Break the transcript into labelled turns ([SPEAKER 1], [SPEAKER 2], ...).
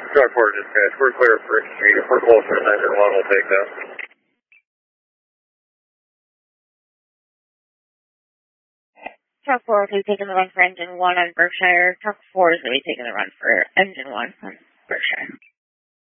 [SPEAKER 1] Truck 4 dispatch, we're clear for Street. If we're closer to engine 1, we'll take that.
[SPEAKER 2] Truck 4 will be taking the run for engine 1 on Berkshire. Truck 4 is going to be taking the run for engine 1 on Berkshire.